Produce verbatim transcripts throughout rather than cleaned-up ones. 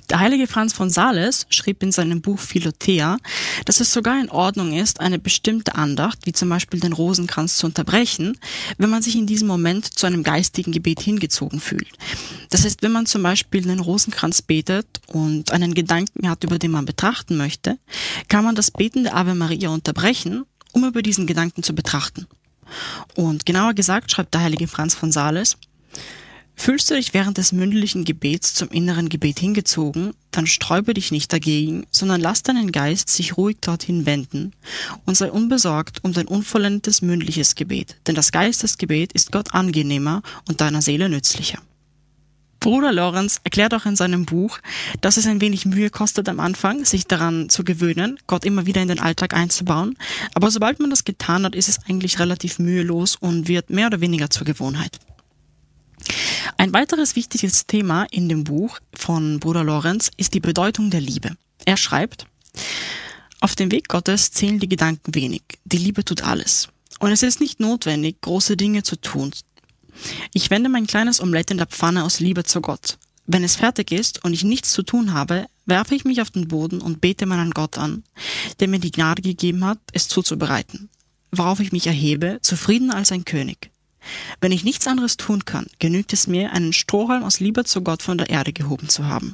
Der heilige Franz von Sales schrieb in seinem Buch Philothea, dass es sogar in Ordnung ist, eine bestimmte Andacht, wie zum Beispiel den Rosenkranz, zu unterbrechen, wenn man sich in diesem Moment zu einem geistigen Gebet hingezogen fühlt. Das heißt, wenn man zum Beispiel den Rosenkranz betet und einen Gedanken hat, über den man betrachten möchte, kann man das Beten der Ave Maria unterbrechen, um über diesen Gedanken zu betrachten. Und genauer gesagt schreibt der heilige Franz von Sales: Fühlst du dich während des mündlichen Gebets zum inneren Gebet hingezogen, dann sträube dich nicht dagegen, sondern lass deinen Geist sich ruhig dorthin wenden und sei unbesorgt um dein unvollendetes mündliches Gebet, denn das Geistesgebet ist Gott angenehmer und deiner Seele nützlicher. Bruder Lorenz erklärt auch in seinem Buch, dass es ein wenig Mühe kostet am Anfang, sich daran zu gewöhnen, Gott immer wieder in den Alltag einzubauen, aber sobald man das getan hat, ist es eigentlich relativ mühelos und wird mehr oder weniger zur Gewohnheit. Ein weiteres wichtiges Thema in dem Buch von Bruder Lorenz ist die Bedeutung der Liebe. Er schreibt: Auf dem Weg Gottes zählen die Gedanken wenig. Die Liebe tut alles. Und es ist nicht notwendig, große Dinge zu tun. Ich wende mein kleines Omelett in der Pfanne aus Liebe zu Gott. Wenn es fertig ist und ich nichts zu tun habe, werfe ich mich auf den Boden und bete meinen Gott an, der mir die Gnade gegeben hat, es zuzubereiten. Worauf ich mich erhebe, zufrieden als ein König. Wenn ich nichts anderes tun kann, genügt es mir, einen Strohhalm aus Liebe zu Gott von der Erde gehoben zu haben.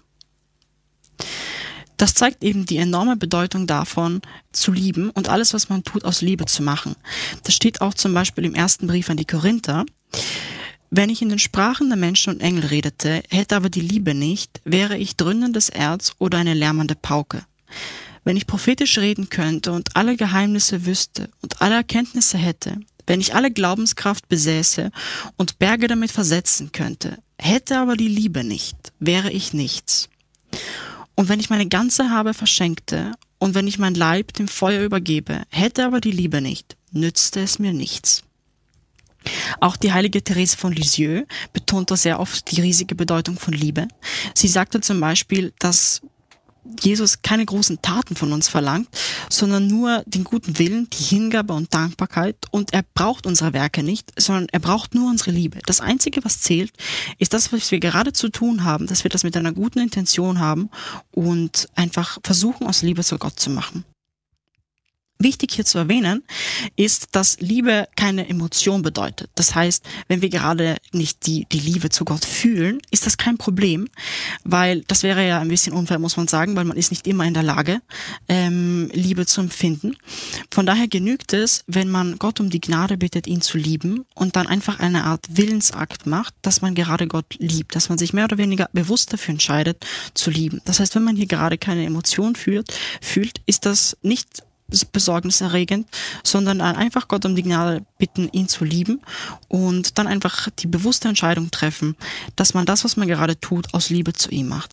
Das zeigt eben die enorme Bedeutung davon, zu lieben und alles, was man tut, aus Liebe zu machen. Das steht auch zum Beispiel im ersten Brief an die Korinther: Wenn ich in den Sprachen der Menschen und Engel redete, hätte aber die Liebe nicht, wäre ich dröhnendes Erz oder eine lärmende Pauke. Wenn ich prophetisch reden könnte und alle Geheimnisse wüsste und alle Erkenntnisse hätte, wenn ich alle Glaubenskraft besäße und Berge damit versetzen könnte, hätte aber die Liebe nicht, wäre ich nichts. Und wenn ich meine ganze Habe verschenkte und wenn ich mein Leib dem Feuer übergebe, hätte aber die Liebe nicht, nützte es mir nichts. Auch die heilige Therese von Lisieux betonte sehr oft die riesige Bedeutung von Liebe. Sie sagte zum Beispiel, dass Jesus keine großen Taten von uns verlangt, sondern nur den guten Willen, die Hingabe und Dankbarkeit, und er braucht unsere Werke nicht, sondern er braucht nur unsere Liebe. Das Einzige, was zählt, ist das, was wir gerade zu tun haben, dass wir das mit einer guten Intention haben und einfach versuchen, aus Liebe zu Gott zu machen. Wichtig hier zu erwähnen ist, dass Liebe keine Emotion bedeutet. Das heißt, wenn wir gerade nicht die, die Liebe zu Gott fühlen, ist das kein Problem, weil das wäre ja ein bisschen unfair, muss man sagen, weil man ist nicht immer in der Lage, ähm, Liebe zu empfinden. Von daher genügt es, wenn man Gott um die Gnade bittet, ihn zu lieben und dann einfach eine Art Willensakt macht, dass man gerade Gott liebt, dass man sich mehr oder weniger bewusst dafür entscheidet, zu lieben. Das heißt, wenn man hier gerade keine Emotion fühlt, fühlt, ist das nicht besorgniserregend, sondern einfach Gott um die Gnade bitten, ihn zu lieben und dann einfach die bewusste Entscheidung treffen, dass man das, was man gerade tut, aus Liebe zu ihm macht.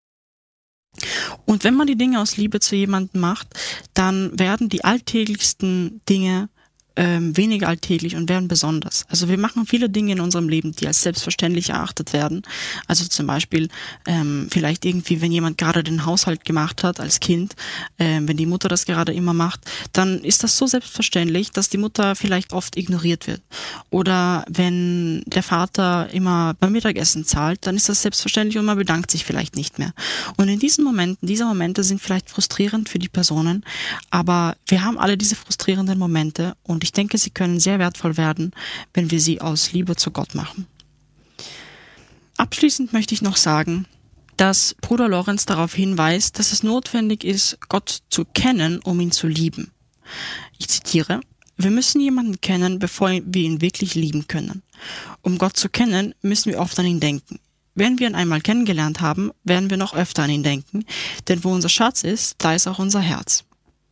Und wenn man die Dinge aus Liebe zu jemandem macht, dann werden die alltäglichsten Dinge ähm, weniger alltäglich und werden besonders. Also wir machen viele Dinge in unserem Leben, die als selbstverständlich erachtet werden. Also zum Beispiel ähm, vielleicht irgendwie, wenn jemand gerade den Haushalt gemacht hat als Kind, ähm, wenn die Mutter das gerade immer macht, dann ist das so selbstverständlich, dass die Mutter vielleicht oft ignoriert wird. Oder wenn der Vater immer beim Mittagessen zahlt, dann ist das selbstverständlich und man bedankt sich vielleicht nicht mehr. Und in diesen Momenten, diese Momente sind vielleicht frustrierend für die Personen, aber wir haben alle diese frustrierenden Momente und ich denke, sie können sehr wertvoll werden, wenn wir sie aus Liebe zu Gott machen. Abschließend möchte ich noch sagen, dass Bruder Lorenz darauf hinweist, dass es notwendig ist, Gott zu kennen, um ihn zu lieben. Ich zitiere: Wir müssen jemanden kennen, bevor wir ihn wirklich lieben können. Um Gott zu kennen, müssen wir oft an ihn denken. Wenn wir ihn einmal kennengelernt haben, werden wir noch öfter an ihn denken, denn wo unser Schatz ist, da ist auch unser Herz.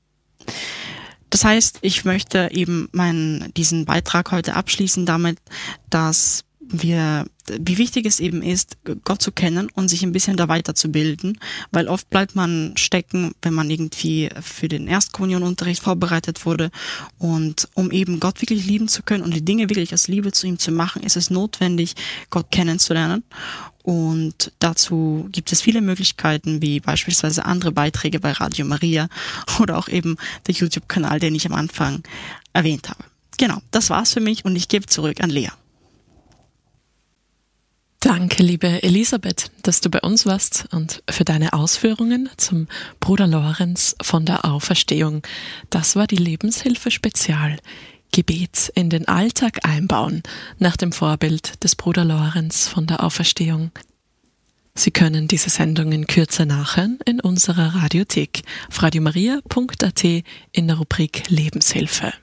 Das heißt, ich möchte eben meinen, diesen Beitrag heute abschließen damit, dass wir, wie wichtig es eben ist, Gott zu kennen und sich ein bisschen da weiterzubilden, weil oft bleibt man stecken, wenn man irgendwie für den Erstkommunionunterricht vorbereitet wurde, und um eben Gott wirklich lieben zu können und die Dinge wirklich aus Liebe zu ihm zu machen, ist es notwendig, Gott kennenzulernen. Und dazu gibt es viele Möglichkeiten, wie beispielsweise andere Beiträge bei Radio Maria oder auch eben der YouTube-Kanal, den ich am Anfang erwähnt habe. Genau, das war's für mich und ich gebe zurück an Lea. Danke, liebe Elisabeth, dass du bei uns warst und für deine Ausführungen zum Bruder Lorenz von der Auferstehung. Das war die Lebenshilfe Spezial. Gebet in den Alltag einbauen, nach dem Vorbild des Bruder Lorenz von der Auferstehung. Sie können diese Sendung in Kürze nachhören in unserer Radiothek auf radiomaria punkt at in der Rubrik Lebenshilfe.